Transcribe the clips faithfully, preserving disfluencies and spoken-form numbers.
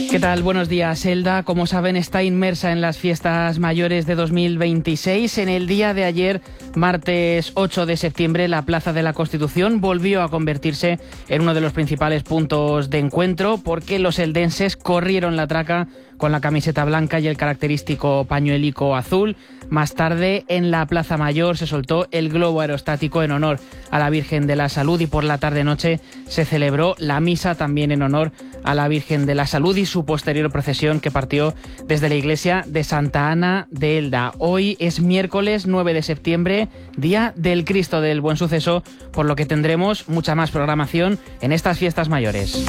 ¿Qué tal? Buenos días. Elda, como saben, está inmersa en las fiestas mayores de dos mil veintiséis. En el día de ayer, martes ocho de septiembre, la Plaza de la Constitución volvió a convertirse en uno de los principales puntos de encuentro porque los eldenses corrieron la traca con la camiseta blanca y el característico pañuelico azul. Más tarde, en la Plaza Mayor, se soltó el globo aerostático en honor a la Virgen de la Salud y por la tarde-noche se celebró la misa también en honor a la Virgen de la Salud y su posterior procesión que partió desde la iglesia de Santa Ana de Elda. Hoy es miércoles nueve de septiembre, día del Cristo del Buen Suceso, por lo que tendremos mucha más programación en estas fiestas mayores.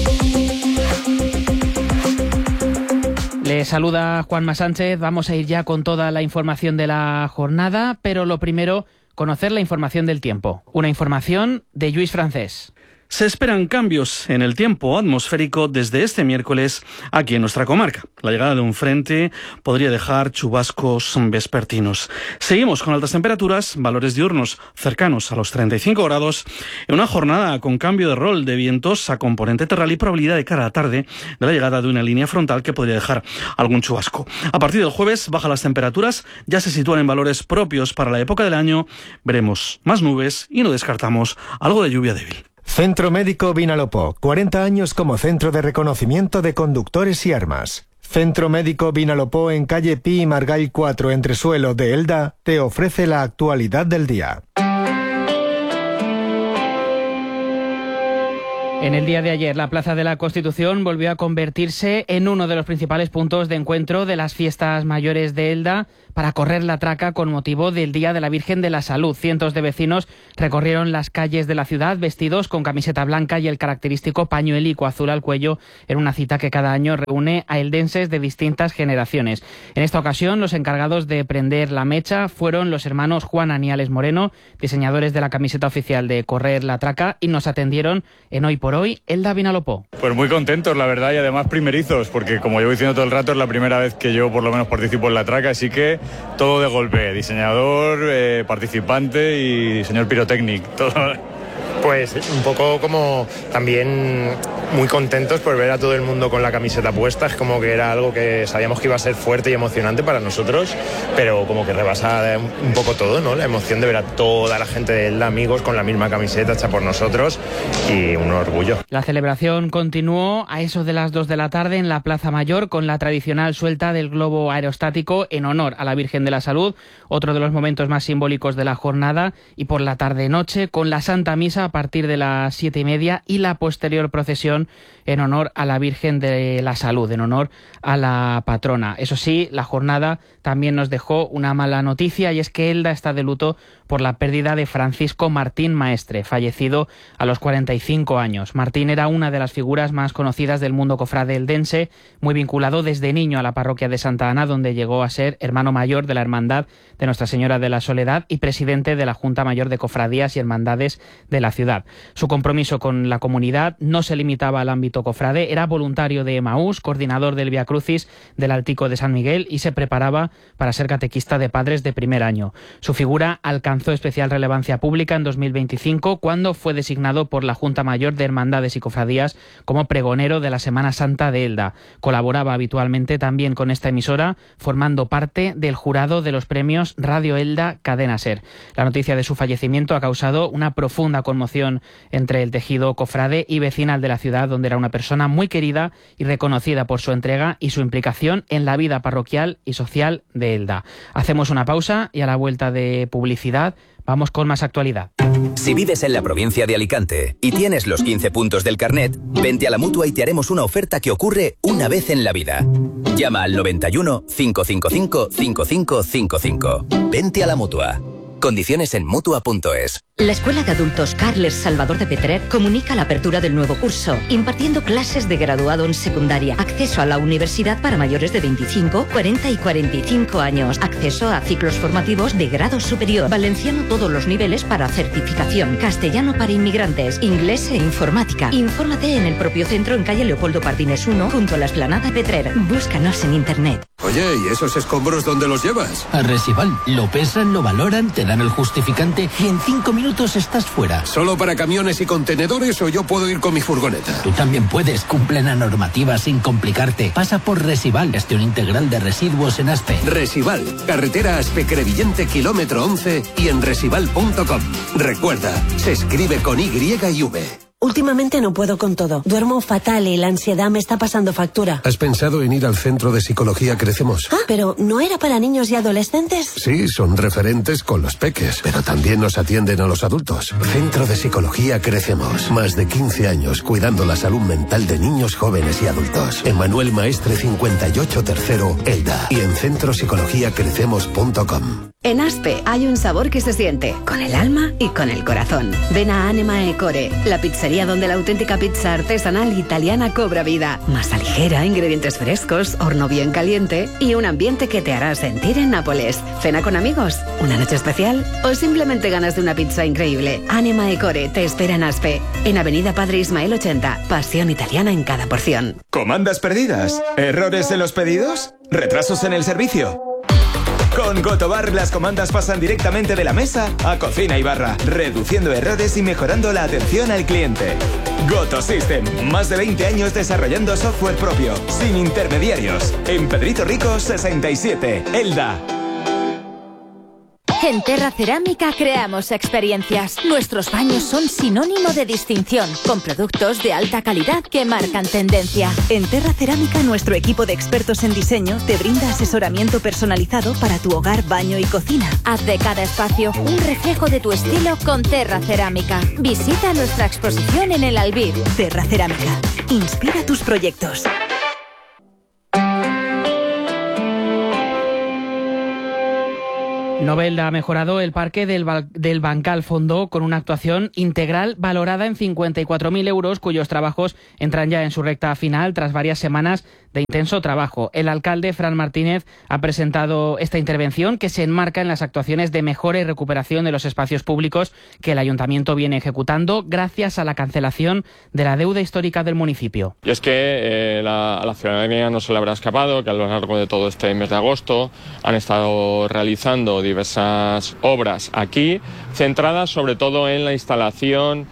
Les saluda Juanma Sánchez. Vamos a ir ya con toda la información de la jornada, pero lo primero, conocer la información del tiempo. Una información de Lluís Francés. Se esperan cambios en el tiempo atmosférico desde este miércoles aquí en nuestra comarca. La llegada de un frente podría dejar chubascos vespertinos. Seguimos con altas temperaturas, valores diurnos cercanos a los treinta y cinco grados, en una jornada con cambio de rol de vientos a componente terral y probabilidad de cara a la tarde de la llegada de una línea frontal que podría dejar algún chubasco. A partir del jueves bajan las temperaturas, ya se sitúan en valores propios para la época del año. Veremos más nubes y no descartamos algo de lluvia débil. Centro Médico Vinalopó, cuarenta años como centro de reconocimiento de conductores y armas. Centro Médico Vinalopó en calle Pi y Margall cuatro, Entresuelo de Elda, te ofrece la actualidad del día. En el día de ayer, la Plaza de la Constitución volvió a convertirse en uno de los principales puntos de encuentro de las fiestas mayores de Elda para correr la traca con motivo del Día de la Virgen de la Salud. Cientos de vecinos recorrieron las calles de la ciudad vestidos con camiseta blanca y el característico pañuelico azul al cuello en una cita que cada año reúne a eldenses de distintas generaciones. En esta ocasión, los encargados de prender la mecha fueron los hermanos Juan Aniales Moreno, diseñadores de la camiseta oficial de Correr la Traca, y nos atendieron en Hoy por Hoy, Elda Vinalopó. Pues muy contentos, la verdad, y además primerizos, porque como llevo diciendo todo el rato, es la primera vez que yo por lo menos participo en la traca, así que todo de golpe, diseñador, eh, participante y señor pirotécnico, todo. Pues un poco como también muy contentos por ver a todo el mundo con la camiseta puesta. Es como que era algo que sabíamos que iba a ser fuerte y emocionante para nosotros, pero como que rebasa un poco todo, ¿no? La emoción de ver a toda la gente de Elda, amigos, con la misma camiseta hecha por nosotros, y un orgullo. La celebración continuó a eso de las dos de la tarde en la Plaza Mayor con la tradicional suelta del globo aerostático en honor a la Virgen de la Salud, otro de los momentos más simbólicos de la jornada, y por la tarde-noche con la Santa Misa a partir de las siete y media y la posterior procesión en honor a la Virgen de la Salud, en honor a la patrona. Eso sí, la jornada también nos dejó una mala noticia, y es que Elda está de luto por la pérdida de Francisco Martín Maestre, fallecido a los cuarenta y cinco años. Martín era una de las figuras más conocidas del mundo cofrade eldense, muy vinculado desde niño a la parroquia de Santa Ana, donde llegó a ser hermano mayor de la Hermandad de Nuestra Señora de la Soledad y presidente de la Junta Mayor de Cofradías y Hermandades de la ciudad. Su compromiso con la comunidad no se limitaba al ámbito cofrade, era voluntario de Emaús, coordinador del Vía Crucis del Altico de San Miguel y se preparaba para ser catequista de padres de primer año. Su figura alcanzó especial relevancia pública en dos mil veinticinco cuando fue designado por la Junta Mayor de Hermandades y Cofradías como pregonero de la Semana Santa de Elda. Colaboraba habitualmente también con esta emisora, formando parte del jurado de los premios Radio Elda Cadena Ser. La noticia de su fallecimiento ha causado una profunda conmoción entre el tejido cofrade y vecinal de la ciudad, donde era una persona muy querida y reconocida por su entrega y su implicación en la vida parroquial y social de Elda. Hacemos una pausa y a la vuelta de publicidad vamos con más actualidad. Si vives en la provincia de Alicante y tienes los quince puntos del carnet, vente a la Mutua y te haremos una oferta que ocurre una vez en la vida. Llama al noventa y uno, cinco cinco cinco, cinco cinco cinco cinco. Vente a la Mutua. Condiciones en Mutua punto es. La Escuela de Adultos Carles Salvador de Petrer comunica la apertura del nuevo curso, impartiendo clases de graduado en secundaria, acceso a la universidad para mayores de veinticinco, cuarenta y cuarenta y cinco años, acceso a ciclos formativos de grado superior, valenciano todos los niveles para certificación, castellano para inmigrantes, inglés e informática. Infórmate en el propio centro en calle Leopoldo Pardines uno, junto a la Explanada Petrer. Búscanos en internet. Oye, ¿y esos escombros dónde los llevas? A Resival. Lo pesan, lo valoran, te dan el justificante y en cinco minutos estás fuera. ¿Solo para camiones y contenedores o yo puedo ir con mi furgoneta? Tú también puedes. Cumple la normativa sin complicarte. Pasa por Resival, gestión integral de residuos en Aspe. Resival, carretera Aspe-Crevillente, kilómetro once y en resival punto com. Recuerda, se escribe con Y y V. Últimamente no puedo con todo. Duermo fatal y la ansiedad me está pasando factura. ¿Has pensado en ir al Centro de Psicología Crecemos? Ah, pero ¿no era para niños y adolescentes? Sí, son referentes con los peques, pero también nos atienden a los adultos. Centro de Psicología Crecemos. Más de quince años cuidando la salud mental de niños, jóvenes y adultos. En Manuel Maestre cincuenta y ocho Tercero, Elda. Y en centro psicología crecemos punto com. En Aspe hay un sabor que se siente, con el alma y con el corazón. Ven a Anima e Core, la pizzería donde la auténtica pizza artesanal italiana cobra vida. Masa ligera, ingredientes frescos, horno bien caliente y un ambiente que te hará sentir en Nápoles. Cena con amigos, una noche especial o simplemente ganas de una pizza increíble. Anima e Core te espera en Aspe, en Avenida Padre Ismael ochenta. Pasión italiana en cada porción. ¿Comandas perdidas? ¿Errores en los pedidos? ¿Retrasos en el servicio? Con Gotobar las comandas pasan directamente de la mesa a cocina y barra, reduciendo errores y mejorando la atención al cliente. Goto System, más de veinte años desarrollando software propio, sin intermediarios. En Pedrito Rico sesenta y siete, Elda. En Terra Cerámica creamos experiencias. Nuestros baños son sinónimo de distinción, con productos de alta calidad que marcan tendencia. En Terra Cerámica, nuestro equipo de expertos en diseño te brinda asesoramiento personalizado para tu hogar, baño y cocina. Haz de cada espacio un reflejo de tu estilo con Terra Cerámica. Visita nuestra exposición en el Albir. Terra Cerámica. Inspira tus proyectos. Novelda ha mejorado el parque del, del Bancal Fondo con una actuación integral valorada en cincuenta y cuatro mil euros, cuyos trabajos entran ya en su recta final tras varias semanas de intenso trabajo. El alcalde, Fran Martínez, ha presentado esta intervención que se enmarca en las actuaciones de mejora y recuperación de los espacios públicos que el ayuntamiento viene ejecutando gracias a la cancelación de la deuda histórica del municipio. Y es que eh, la, a la ciudadanía no se le habrá escapado que a lo largo de todo este mes de agosto han estado realizando diversas obras aquí, centradas sobre todo en la instalación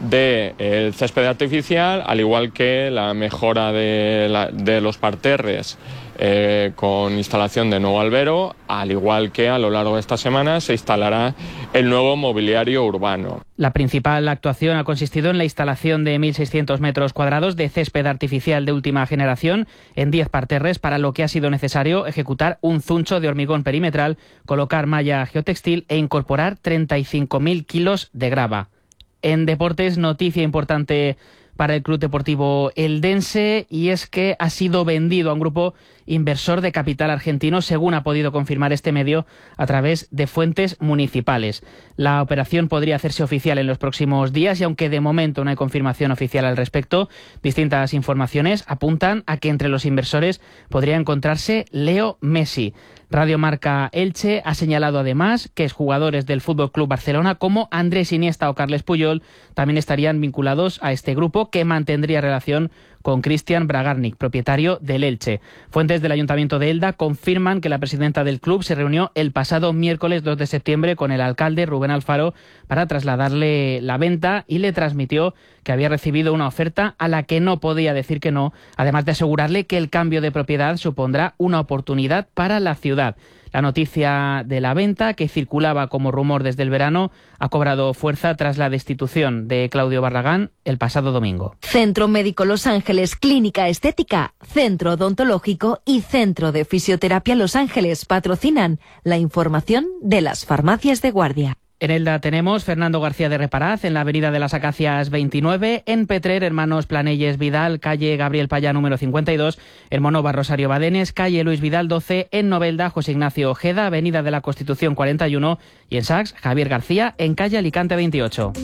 del césped artificial, al igual que la mejora de, la, de los parterres eh, con instalación de nuevo albero, al igual que a lo largo de esta semana se instalará el nuevo mobiliario urbano. La principal actuación ha consistido en la instalación de mil seiscientos metros cuadrados de césped artificial de última generación en diez parterres, para lo que ha sido necesario ejecutar un zuncho de hormigón perimetral, colocar malla geotextil e incorporar treinta y cinco mil kilos de grava. En deportes, noticia importante para el Club Deportivo Eldense, y es que ha sido vendido a un grupo inversor de capital argentino, según ha podido confirmar este medio a través de fuentes municipales. La operación podría hacerse oficial en los próximos días y aunque de momento no hay confirmación oficial al respecto, distintas informaciones apuntan a que entre los inversores podría encontrarse Leo Messi. Radio Marca Elche ha señalado además que exjugadores del F C Barcelona como Andrés Iniesta o Carles Puyol también estarían vinculados a este grupo, que mantendría relación con Cristian Bragarnik, propietario del Elche. Fuentes del Ayuntamiento de Elda confirman que la presidenta del club se reunió el pasado miércoles dos de septiembre con el alcalde Rubén Alfaro para trasladarle la venta y le transmitió que había recibido una oferta a la que no podía decir que no, además de asegurarle que el cambio de propiedad supondrá una oportunidad para la ciudad. La noticia de la venta, que circulaba como rumor desde el verano, ha cobrado fuerza tras la destitución de Claudio Barragán el pasado domingo. Centro Médico Los Ángeles Clínica Estética, Centro Odontológico y Centro de Fisioterapia Los Ángeles patrocinan la información de las farmacias de guardia. En Elda tenemos Fernando García de Reparaz, en la avenida de las Acacias veintinueve, en Petrer, Hermanos Planelles Vidal, calle Gabriel Payá número cincuenta y dos, en Monóvar Rosario Badenes, calle Luis Vidal doce, en Novelda José Ignacio Ojeda, avenida de la Constitución cuarenta y uno, y en Sax Javier García, en calle Alicante veintiocho.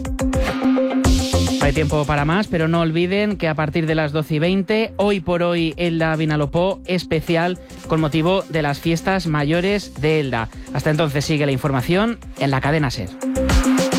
Hay tiempo para más, pero no olviden que a partir de las doce y veinte, hoy por hoy Elda Vinalopó especial con motivo de las fiestas mayores de Elda. Hasta entonces sigue la información en la cadena SER.